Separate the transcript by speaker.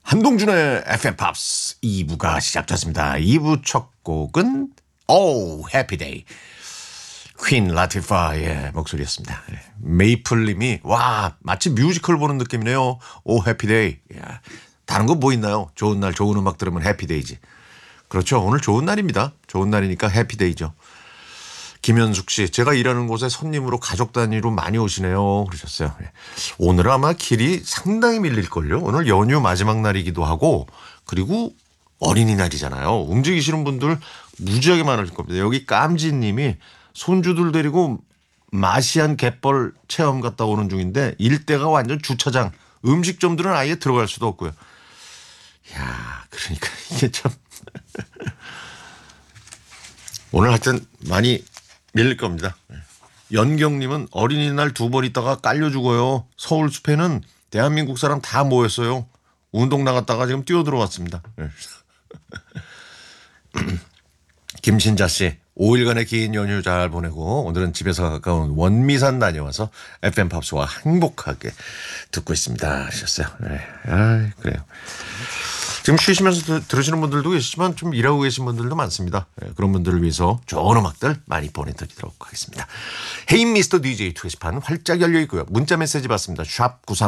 Speaker 1: 한동준의 FM 팝스 2부가 시작됐습니다. 2부 첫 곡은 Oh Happy Day 퀸 라티파의 목소리였습니다. 메이플님이 와 마치 뮤지컬 보는 느낌이네요. Oh Happy Day. 야, 다른 거 뭐 있나요? 좋은 날 좋은 음악 들으면 해피데이지. 그렇죠. 오늘 좋은 날입니다. 좋은 날이니까 해피데이죠. 김현숙 씨, 제가 일하는 곳에 손님으로 가족 단위로 많이 오시네요. 그러셨어요. 오늘은 아마 길이 상당히 밀릴걸요. 오늘 연휴 마지막 날이기도 하고 그리고 어린이날이잖아요. 움직이시는 분들 무지하게 많을 겁니다. 여기 깜지님이 손주들 데리고 마시안 갯벌 체험 갔다 오는 중인데 일대가 완전 주차장. 음식점들은 아예 들어갈 수도 없고요. 야, 그러니까 이게 참 오늘 하여튼 많이 밀릴 겁니다. 연경님은 어린이날 2번 있다가 깔려 죽어요. 서울 숲에는 대한민국 사람 다 모였어요. 운동 나갔다가 지금 뛰어 들어왔습니다. 김신자 씨, 5일간의 긴 연휴 잘 보내고 오늘은 집에서 가까운 원미산 다녀와서 FM 팝스와 행복하게 듣고 있습니다 하셨어요. 네. 아, 그래요. 지금 쉬시면서 들으시는 분들도 계시지만 좀 일하고 계신 분들도 많습니다. 네, 그런 분들을 위해서 좋은 음악들 많이 보내드리도록 하겠습니다. 헤이 미스터 DJ 게시판 활짝 열려 있고요. 문자 메시지 받습니다. 샵93